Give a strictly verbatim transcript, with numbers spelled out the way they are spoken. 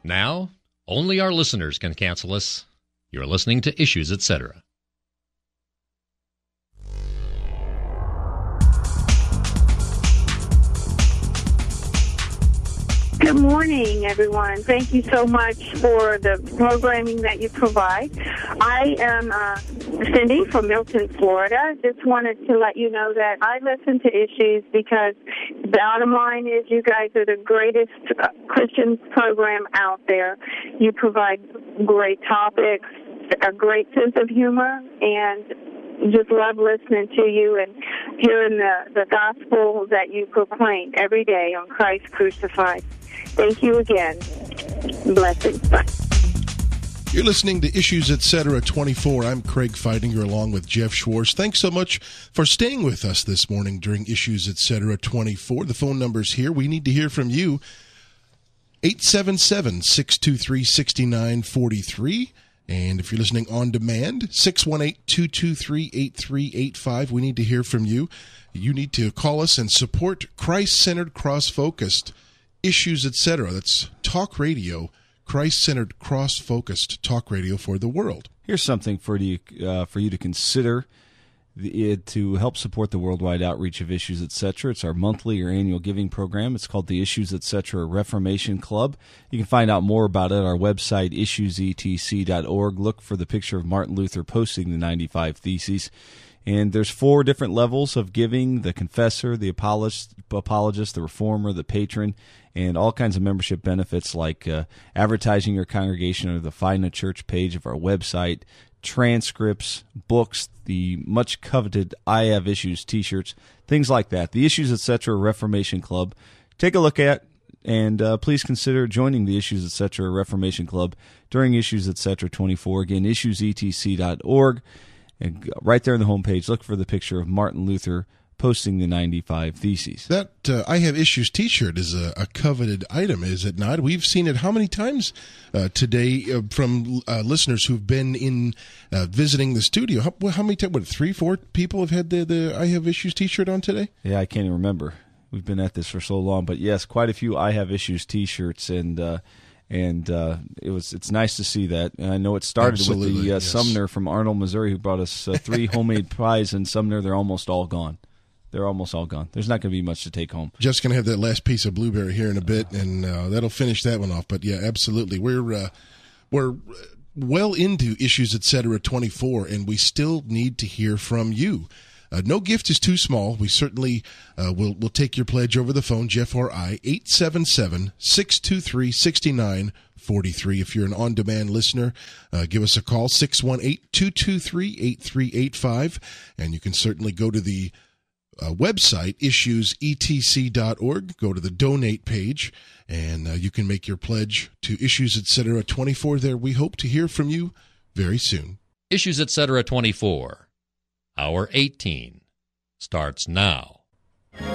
Now, only our listeners can cancel us. You're listening to Issues, et cetera. Good morning, everyone. Thank you so much for the programming that you provide. I am uh, Cindy from Milton, Florida. Just wanted to let you know that I listen to Issues because the bottom line is you guys are the greatest uh, Christian program out there. You provide great topics, a great sense of humor, and just love listening to you and hearing the, the gospel that you proclaim every day on Christ crucified. Thank you again. Blessings. Bye. You're listening to Issues, et cetera. twenty-four. I'm Craig Feidinger along with Jeff Schwartz. Thanks so much for staying with us this morning during Issues, et cetera. twenty-four. The phone number's here. We need to hear from you. eight seven seven, six two three, six nine four three. And if you're listening on demand, six one eight, two two three, eight three eight five. We need to hear from you. You need to call us and support Christ-centered, cross-focused Issues, et cetera. That's talk radio, Christ-centered, cross-focused talk radio for the world. Here's something for you uh, for you to consider the, uh, to help support the worldwide outreach of Issues, et cetera. It's our monthly or annual giving program. It's called the Issues, et cetera. Reformation Club. You can find out more about it at our website, issues e t c dot org. Look for the picture of Martin Luther posting the ninety-five Theses. And there's four different levels of giving: the confessor, the apologist, apologist, the reformer, the patron, and all kinds of membership benefits like uh, advertising your congregation or the Find a Church page of our website, transcripts, books, the much coveted I Have Issues t-shirts, things like that. The Issues, et cetera. Reformation Club. Take a look at, and uh, please consider joining the Issues, et cetera. Reformation Club during Issues, et cetera. twenty-four. Again, issues e t c dot org. And right there on the homepage, look for the picture of Martin Luther posting the ninety-five Theses. That uh, I Have Issues t-shirt is a, a coveted item, is it not? We've seen it how many times uh, today uh, from uh, listeners who've been in uh, visiting the studio. How, how many times? What, three, four people have had the, the I Have Issues t-shirt on today? Yeah, I can't even remember. We've been at this for so long. But yes, quite a few I Have Issues t-shirts, and uh, and uh, it was it's nice to see that. And I know it started Absolutely, with the uh, yes. Sumner from Arnold, Missouri, who brought us uh, three homemade pies in Sumner. They're almost all gone. They're almost all gone. There's not going to be much to take home. Just going to have that last piece of blueberry here in a bit, and uh, that'll finish that one off. But yeah, absolutely, we're uh, we're well into Issues, et cetera. twenty-four, and we still need to hear from you. Uh, no gift is too small. We certainly uh, will will take your pledge over the phone, Jeff or I, eight seven seven, six two three, six nine four three. If you're an on-demand listener, uh, give us a call, six one eight, two two three, eight three eight five. And you can certainly go to the uh, website, issues e t c dot org, go to the donate page, and uh, you can make your pledge to Issues, et cetera. twenty-four there. We hope to hear from you very soon. Issues, et cetera. twenty-four. Hour eighteen starts now.